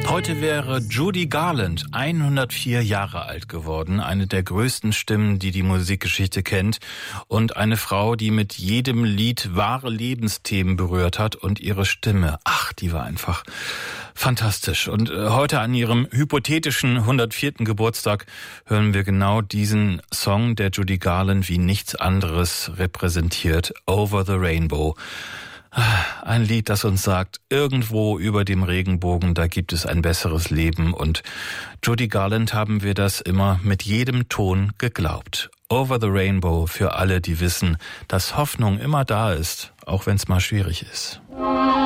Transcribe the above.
Heute wäre Judy Garland 104 Jahre alt geworden, eine der größten Stimmen, die die Musikgeschichte kennt und eine Frau, die mit jedem Lied wahre Lebensthemen berührt hat und ihre Stimme, die war einfach fantastisch. Und heute an ihrem hypothetischen 104. Geburtstag hören wir genau diesen Song, der Judy Garland wie nichts anderes repräsentiert, Over the Rainbow. Ein Lied, das uns sagt, irgendwo über dem Regenbogen, da gibt es ein besseres Leben. Und Judy Garland haben wir das immer mit jedem Ton geglaubt. Over the Rainbow für alle, die wissen, dass Hoffnung immer da ist, auch wenn es mal schwierig ist.